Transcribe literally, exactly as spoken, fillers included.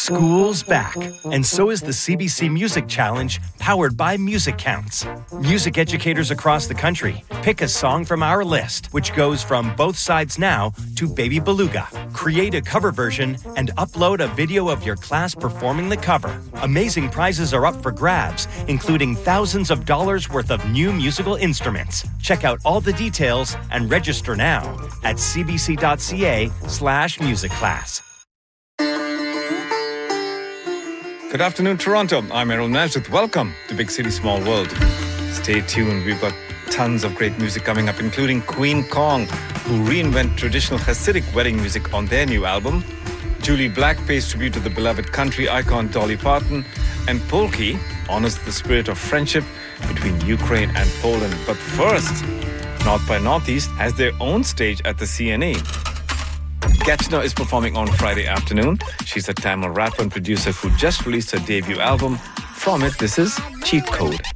School's back, and so is the C B C Music Challenge, powered by Music Counts. Music educators across the country pick a song from our list, which goes from Both Sides Now to Baby Beluga. Create a cover version and upload a video of your class performing the cover. Amazing prizes are up for grabs, including thousands of dollars worth of new musical instruments. Check out all the details and register now at cbc.ca slash music class. Good afternoon, Toronto. I'm Errol Nazareth. Welcome to Big City, Small World. Stay tuned. We've got tons of great music coming up, including Queen Kong, who reinvent traditional Hasidic wedding music on their new album. Julie Black pays tribute to the beloved country icon Dolly Parton. And Polki honors the spirit of friendship between Ukraine and Poland. But first, North by Northeast has their own stage at the C N A. Gachna is performing on Friday afternoon. She's a Tamil rapper and producer who just released her debut album. From it, this is Cheat Code.